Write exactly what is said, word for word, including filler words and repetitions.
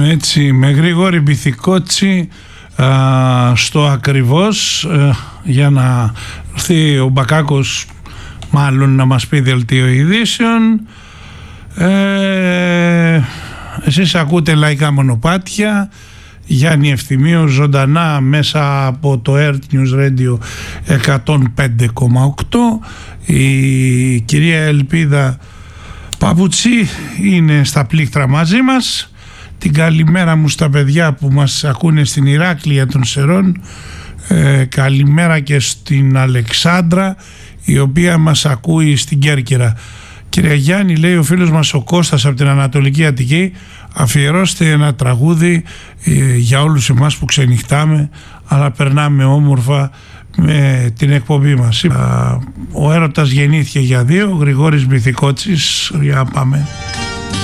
Έτσι, με Γρηγόρη Μπιθικότσι α, στο ακριβώς, α, για να έρθει ο Μπακάκος μάλλον να μας πει δελτίο ειδήσεων. ε, εσείς ακούτε Λαϊκά Μονοπάτια, Γιάννη Ευθυμίου, ζωντανά μέσα από το Earth News Radio εκατόν πέντε κόμμα οκτώ. Η κυρία Ελπίδα Παπουτσί είναι στα πλήκτρα μαζί μας. Την καλημέρα μου στα παιδιά που μας ακούνε στην Ηράκλεια των Σερών. ε, καλημέρα και στην Αλεξάνδρα, η οποία μας ακούει στην Κέρκυρα. Κύριε Γιάννη, λέει ο φίλος μας ο Κώστας από την Ανατολική Αττική, αφιερώστε ένα τραγούδι ε, για όλους εμάς που ξενυχτάμε αλλά περνάμε όμορφα με την εκπομπή μας. Ο έρωτας γεννήθηκε για δύο. Γρηγόρης Μπιθικότσης, για πάμε.